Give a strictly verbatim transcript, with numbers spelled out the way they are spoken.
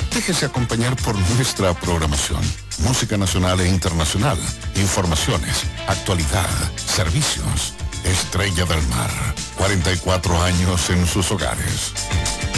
Déjese acompañar por nuestra programación. Música nacional e internacional, informaciones, actualidad, servicios. Estrella del Mar, cuarenta y cuatro años en sus hogares.